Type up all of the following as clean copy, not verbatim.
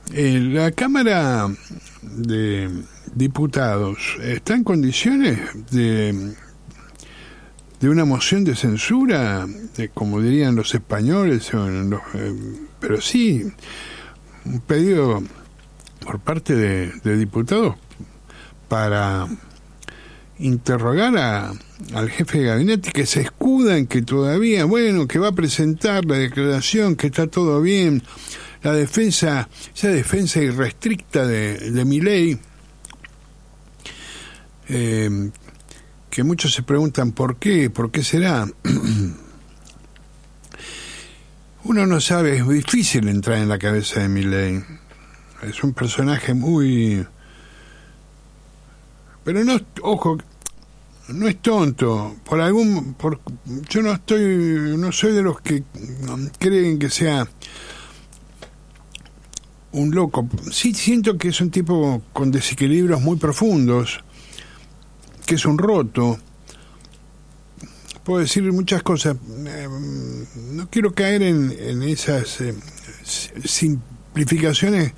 ¿La Cámara de Diputados está en condiciones de una moción de censura, como dirían los españoles, pero sí, un pedido por parte de diputados para interrogar al jefe de gabinete, que se escuda en que todavía, que va a presentar la declaración, que está todo bien, esa defensa irrestricta de Milei, que muchos se preguntan por qué será. Uno no sabe, es muy difícil entrar en la cabeza de Milei. Es un personaje muy... Pero no, ojo, no es tonto. Yo no soy de los que creen que sea un loco. Sí siento que es un tipo con desequilibrios muy profundos, que es un roto. Puedo decir muchas cosas. No quiero caer en esas simplificaciones,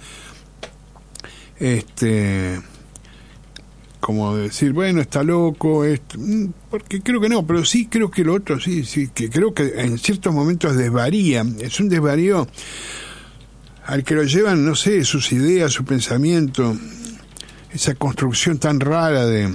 como decir, está loco, porque creo que no, pero sí creo que lo otro, sí, que creo que en ciertos momentos desvaría. Es un desvarío al que lo llevan, no sé, sus ideas, su pensamiento, esa construcción tan rara de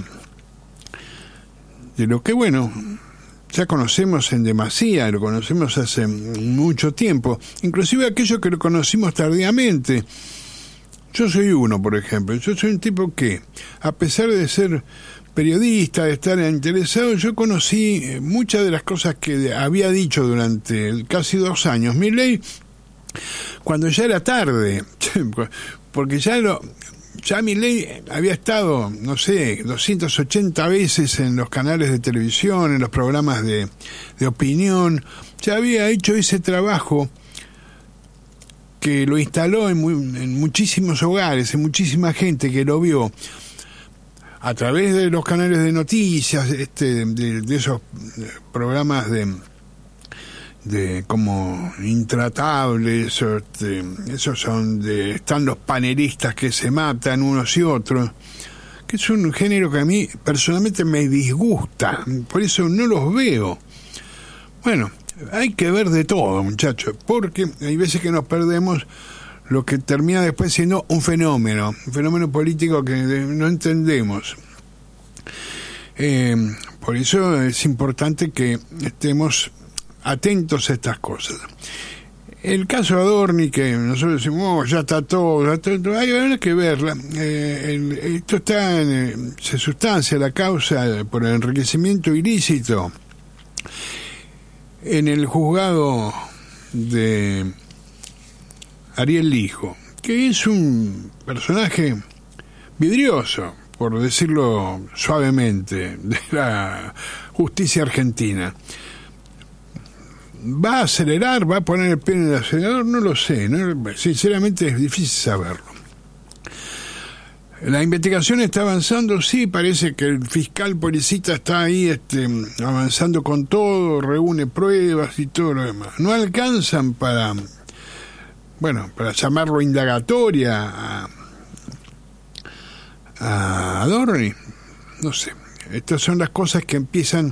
lo que, ya conocemos en demasía, lo conocemos hace mucho tiempo, inclusive aquellos que lo conocimos tardíamente. Yo soy uno, por ejemplo. Yo soy un tipo que, a pesar de ser periodista, de estar interesado, yo conocí muchas de las cosas que había dicho durante casi 2 años Milei, cuando ya era tarde, porque ya Milei había estado, 280 veces en los canales de televisión, en los programas de opinión, ya había hecho ese trabajo que lo instaló en muchísimos hogares, en muchísima gente que lo vio a través de los canales de noticias, de esos programas de como Intratables, esos donde están los panelistas que se matan unos y otros, que es un género que a mí personalmente me disgusta, por eso no los veo. Hay que ver de todo, muchachos, porque hay veces que nos perdemos lo que termina después siendo un fenómeno político que no entendemos. Por eso es importante que estemos atentos a estas cosas. El caso Adorni, que nosotros decimos, ya está todo, hay que verla. Esto se sustancia la causa por el enriquecimiento ilícito en el juzgado de Ariel Lijo, que es un personaje vidrioso, por decirlo suavemente, de la justicia argentina. ¿Va a acelerar? ¿Va a poner el pie en el acelerador? No lo sé, sinceramente es difícil saberlo. La investigación está avanzando, sí, parece que el fiscal policita está ahí avanzando con todo, reúne pruebas y todo lo demás. No alcanzan para llamarlo indagatoria a Adorni. No sé, estas son las cosas que empiezan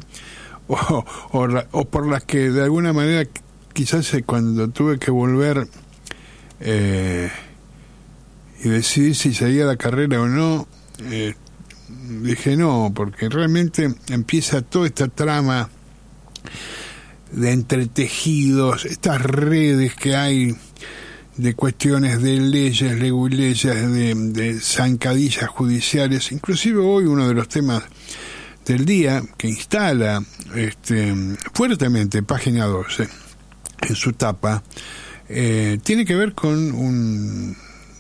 o por las que de alguna manera quizás cuando tuve que volver y decidir si seguía la carrera o no, dije no, porque realmente empieza toda esta trama de entretejidos, estas redes que hay de cuestiones de leyes, de zancadillas judiciales. Inclusive hoy uno de los temas del día que instala fuertemente Página 12 en su tapa tiene que ver con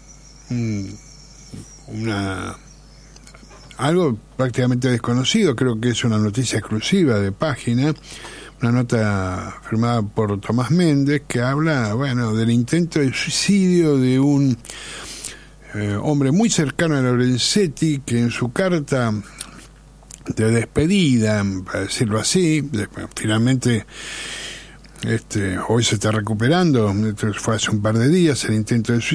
algo prácticamente desconocido. Creo que es una noticia exclusiva de Página, una nota firmada por Tomás Méndez, que habla del intento de suicidio de un hombre muy cercano a Lorenzetti, que en su carta de despedida, para decirlo así, finalmente hoy se está recuperando, fue hace un par de días el intento de suicidio.